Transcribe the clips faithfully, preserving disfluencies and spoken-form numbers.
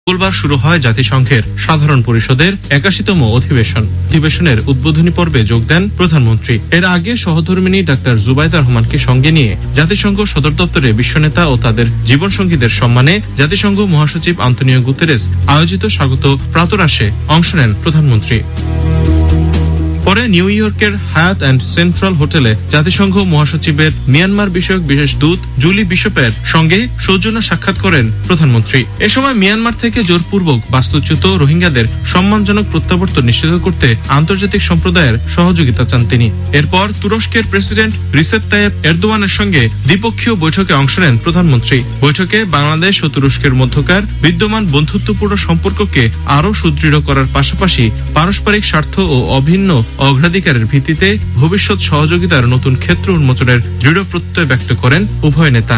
মঙ্গলবার শুরু হয় জাতিসংঘের সাধারণ পরিষদের একাশিতম অধিবেশন। অধিবেশনের উদ্বোধনী পর্বে যোগ দেন প্রধানমন্ত্রী। এর আগে সহধর্মিণী ডাক্তার জুবাইদা রহমানকে সঙ্গে নিয়ে জাতিসংঘ সদর দপ্তরে বিশ্বনেতা ও তাদের জীবনসঙ্গীদের সম্মানে জাতিসংঘ মহাসচিব আন্তোনিও গুতেরেস আয়োজিত স্বাগত প্রাতরাশে অংশ নেন প্রধানমন্ত্রী। পরে নিউ ইয়র্কের হায়াত অ্যান্ড সেন্ট্রাল হোটেলে জাতিসংঘ মহাসচিবের মিয়ানমার বিষয়ক বিশেষ দূত জুলি বিশপের সঙ্গে সৌজন্য সাক্ষাৎ করেন প্রধানমন্ত্রী। এ সময় মিয়ানমার থেকে জোরপূর্বক বাস্তুচ্যুত রোহিঙ্গাদের সম্মানজনক প্রত্যাবর্তন নিশ্চিত করতে আন্তর্জাতিক সম্প্রদায়ের সহযোগিতা চান তিনি। এরপর তুরস্কের প্রেসিডেন্ট রিসেপ তাইয়েপ এরদোয়ানের সঙ্গে দ্বিপক্ষীয় বৈঠকে অংশ নেন প্রধানমন্ত্রী। বৈঠকে বাংলাদেশ ও তুরস্কের মধ্যকার বিদ্যমান বন্ধুত্বপূর্ণ সম্পর্ককে আরও সুদৃঢ় করার পাশাপাশি পারস্পরিক স্বার্থ ও অভিন্ন অগ্রাধিকারের ভিত্তিতে ভবিষ্যৎ সহযোগিতার নতুন ক্ষেত্র উন্মোচনের দৃঢ় প্রত্যয় ব্যক্ত করেন উভয় নেতা।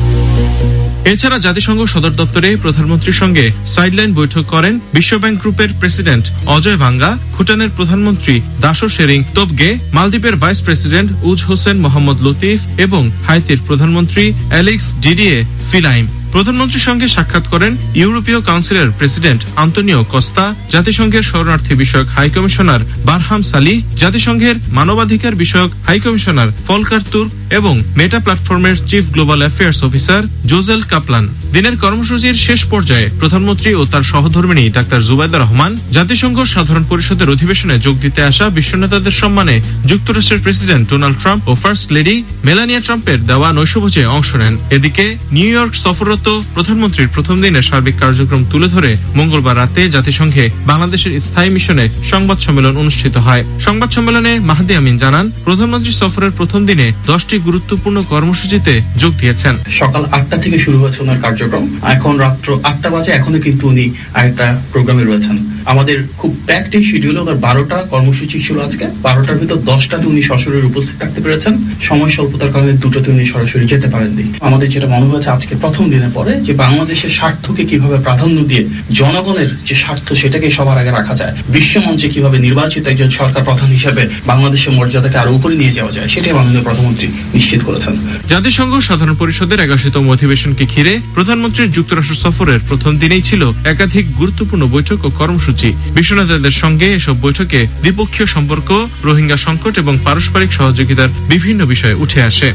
এছাড়া জাতিসংঘ সদর দপ্তরে প্রধানমন্ত্রীর সঙ্গে সাইডলাইন বৈঠক করেন বিশ্বব্যাংক গ্রুপের প্রেসিডেন্ট অজয় ভাঙ্গা, ভুটানের প্রধানমন্ত্রী দাশো শেরিং তোবগে, মালদ্বীপের ভাইস প্রেসিডেন্ট উজ হোসেন মোহাম্মদ লতিফ এবং হাইতির প্রধানমন্ত্রী অ্যালেক্স ডিডিয়ে ফিলাইম। প্রধানমন্ত্রীর সঙ্গে সাক্ষাৎ করেন ইউরোপীয় কাউন্সিলের প্রেসিডেন্ট আন্তোনিও কস্তা, জাতিসংঘের শরণার্থী বিষয়ক হাই কমিশনার বারহাম সালি, জাতিসংঘের মানবাধিকার বিষয়ক হাই কমিশনার ফলকার তুর্ক এবং মেটা প্ল্যাটফর্মের চিফ গ্লোবাল অ্যাফেয়ার্স অফিসার জোজেল কাপলান। দিনের কর্মসূচির শেষ পর্যায়ে প্রধানমন্ত্রী ও তার সহধর্মিণী ডাক্তার জুবাইদা রহমান জাতিসংঘ সাধারণ পরিষদের অধিবেশনে যোগ দিতে আসা বিশ্ব নেতাদের সম্মানে যুক্তরাষ্ট্রের প্রেসিডেন্ট ডোনাল্ড ট্রাম্প ও ফার্স্ট লেডি মেলানিয়া ট্রাম্পের দেওয়া নৈশভোজে অংশ নেন। এদিকে নিউ ইয়র্ক সফররত প্রধানমন্ত্রীর প্রথম দিনের সার্বিক কার্যক্রম তুলে ধরে মঙ্গলবার রাতে জাতিসংঘে বাংলাদেশের স্থায়ী মিশনে সংবাদ সম্মেলন অনুষ্ঠিত হয়। সংবাদ সম্মেলনে মাহদি আমিন জানান, প্রধানমন্ত্রী সফরের প্রথম দিনে দশটি গুরুত্বপূর্ণ কর্মসূচিতে যোগ দিয়েছেন। সকাল আটটা থেকে শুরু হয়েছে ওনার কার্যক্রম, এখন রাত্র আটটা বাজে, এখনো কিন্তু উনি আরেকটা প্রোগ্রামে রয়েছেন। আমাদের খুব প্যাকড শিডিউলে ওনার বারোটা কর্মসূচি ছিল আজকে। বারোটার ভিতর দশটাতে উনি সশরীরে উপস্থিত থাকতে পেরেছেন। সময় স্বল্পতার কারণে দুটোতে উনি সরাসরি যেতে পারেননি। আমাদের যেটা মনে হয়েছে আজকে প্রথম দিনের পরে যে বাংলাদেশের স্বার্থকে কিভাবে প্রাধান্য দিয়ে জনগণের যে স্বার্থ সেটাকে সবার আগে রাখা যায়, বিশ্বমঞ্চে কিভাবে নির্বাচিত একজন সরকার প্রধান হিসেবে বাংলাদেশের মর্যাদাকে আরো উপরে নিয়ে যাওয়া যায়, সেটাই মাননীয় প্রধানমন্ত্রী নিশ্চিত করেছেন। জাতিসংঘ সাধারণ পরিষদের একাশিতম অধিবেশনকে ঘিরে প্রধানমন্ত্রীর যুক্তরাষ্ট্র সফরের প্রথম দিনেই ছিল একাধিক গুরুত্বপূর্ণ বৈঠক ও কর্মসূচি। বিশ্বনেতাদের সঙ্গে এসব বৈঠকে দ্বিপক্ষীয় সম্পর্ক, রোহিঙ্গা সংকট এবং পারস্পরিক সহযোগিতার বিভিন্ন বিষয় উঠে আসে।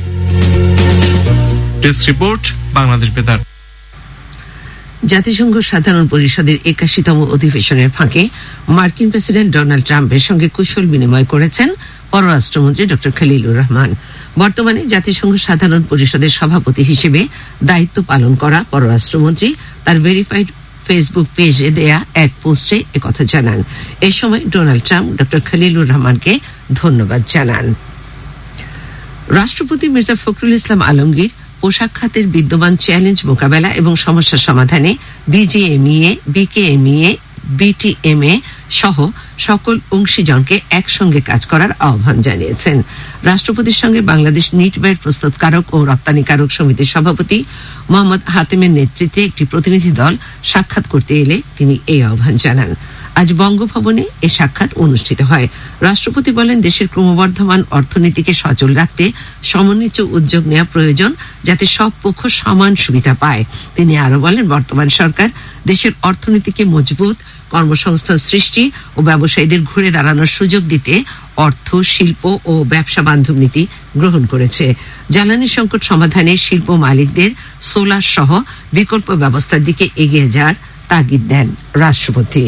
ডেস্ক রিপোর্ট, বাংলাদেশ বেতার। জাতিসংঘ সাধারণ পরিষদের একাশিতম অধিবেশনের ফাঁকে মার্কিন প্রেসিডেন্ট ডোনাল্ড ট্রাম্পের সঙ্গে কুশল বিনিময় করেছেন পররাষ্ট্রমন্ত্রী ডক্টর খলিলুর রহমান। বর্তমানে জাতিসংঘ সাধারণ পরিষদের সভাপতি হিসেবে দায়িত্ব পালন করা পররাষ্ট্রমন্ত্রী তার ভেরিফাইড ফেসবুক পেজে দেয়া এক পোস্টে একথা জানান। এ সময় ডোনাল্ড ট্রাম্প ডক্টর খলিলুর রহমানকে ধন্যবাদ জানান। রাষ্ট্রপতি মির্জা ফখরুল ইসলাম আলমগীর পোশাক খাতের বিদ্যমান চ্যালেঞ্জ মোকাবেলা এবং সমস্যা সমাধানে বিজিএমইএ, বিকেএমইএ, বিটিএমএ সহ সকল অংশীজনকে একসঙ্গে কাজ করার আহ্বান জানিয়েছেন। রাষ্ট্রপতির সঙ্গে বাংলাদেশ নিটওয়ের প্রস্তুতকারক ও রপ্তানিকারক সমিতির সভাপতি মোহাম্মদ হাতেমের নেতৃত্বে একটি প্রতিনিধি দল সাক্ষাৎ করতে এলে তিনি এই আহ্বান জানান। আজ বঙ্গভবনে এ সাক্ষাৎ অনুষ্ঠিত হয়। রাষ্ট্রপতি বলেন, দেশের ক্রমবর্ধমান অর্থনীতিকে সচল রাখতে সমন্বিত উদ্যোগ নেওয়া প্রয়োজন, যাতে সব পক্ষ সমান সুবিধা পায়। তিনি আরো বলেন, বর্তমান সরকার দেশের অর্থনীতিকে মজবুত, কর্মসংস্থান সৃষ্টি ও ব্যবসায়ীদের ঘুরে দাঁড়ানোর সুযোগ দিতে অর্থ, শিল্প ও ব্যবসা বান্ধব নীতি গ্রহণ করেছে। জ্বালানি সংকট সমাধানে শিল্প মালিকদের সোলার সহ বিকল্প ব্যবস্থার দিকে এগিয়ে যাওয়ার তাগিদ দেন রাষ্ট্রপতি।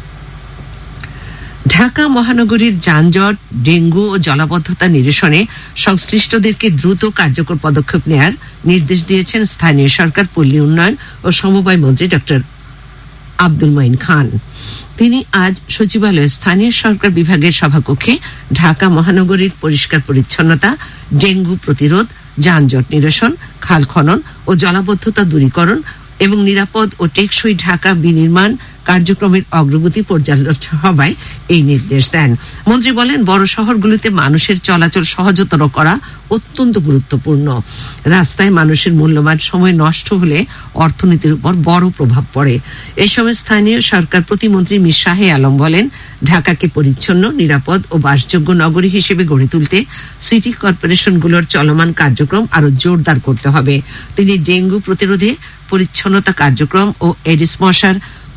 ঢাকা মহানগরীর যানজট, ডেঙ্গু ও জলাবদ্ধতা নিরসনে সংশ্লিষ্টদেরকে দ্রুত কার্যকর পদক্ষেপ নেওয়ার নির্দেশ দিয়েছেন স্থানীয় সরকার, পল্লী উন্নয়ন ও সমবায় মন্ত্রী ডক্টর আব্দুল মঈন খান। তিনি আজ সচিবালয়ে স্থানীয় সরকার বিভাগের সভাকক্ষে ঢাকা মহানগরীর পরিষ্কার পরিচ্ছন্নতা, ডেঙ্গু প্রতিরোধ, যানজট নিরসন, খাল খনন ও জলাবদ্ধতা দূরীকরণ এবং নিরাপদ ও টেকসই ঢাকা বিনির্মাণ কার্যক্রমের অগ্রগতি পর্যালোচনা সভায় এই নির্দেশ দেন। মন্ত্রী বলেন, বড় শহরগুলোতে মানুষের চলাচল সহজতর করা অত্যন্ত গুরুত্বপূর্ণ। রাস্তায় মানুষের মূল্যবান সময় নষ্ট হলে অর্থনীতির উপর বড় প্রভাব পড়ে। এই সময় স্থানীয় সরকার প্রতিমন্ত্রী মীর শাহে আলম বলেন, ঢাকাকে পরিচ্ছন্ন, নিরাপদ ও বাসযোগ্য নগরী হিসেবে গড়ে তুলতে সিটি কর্পোরেশনগুলোর চলমান কার্যক্রম আরো জোরদার করতে হবে। তিনি ডেঙ্গু প্রতিরোধে পরিচ্ছন্নতা কার্যক্রম ও এডিস মশার